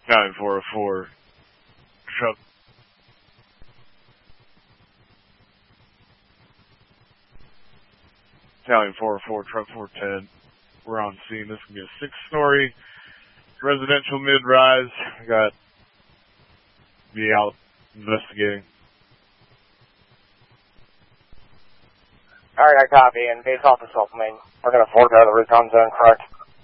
9404, truck. Italian 404, truck 410. We're on scene. This can be a 6-story residential mid-rise. We got be out investigating. Alright, I copy, and based off the supplement, we're going to fork out of the recon zone, correct?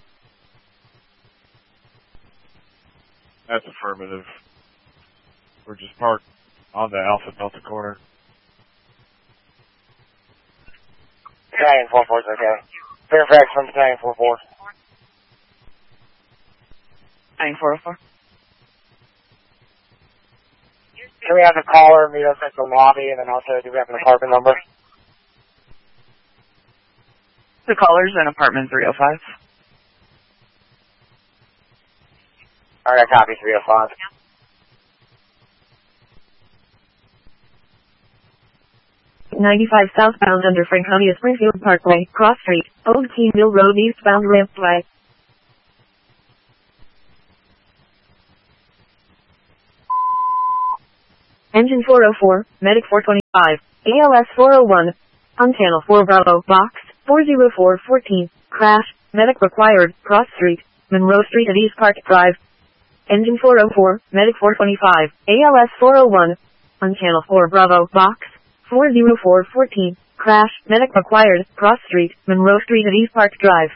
That's affirmative. We're just parked on the Alpha Delta corner. Battalion 44 is okay. Fairfax from Battalion 44. Battalion 404. Can we have the caller meet us at the lobby, and then also do we have an apartment number? The caller's in apartment 305. Alright, I copy 305. .95 southbound under Franconia Springfield Parkway, Cross Street, Old Key Mill Road eastbound Rampway. Engine 404, Medic 425, ALS 401, on Channel 4 Bravo, Box 40414, crash, Medic required, Cross Street, Monroe Street at East Park Drive. Engine 404, Medic 425, ALS 401, on Channel 4 Bravo, Box 40414, crash, Medic required, Cross Street, Monroe Street at East Park Drive.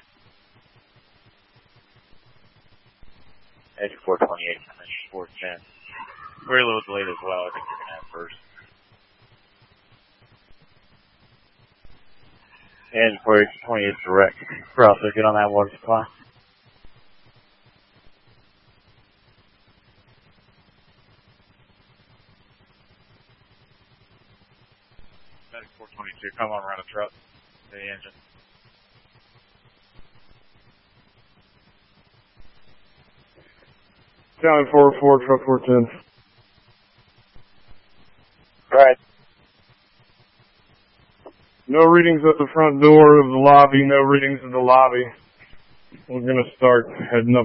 Engine 428, engine 410. We're a little delayed as well. I think you're going to have first. Engine 428 direct. We're also good on that water supply. Medic 422, come on around the truck. The engine. Italian 404, truck 410. Right. No readings at the front door of the lobby, no readings in the lobby. We're going to start heading up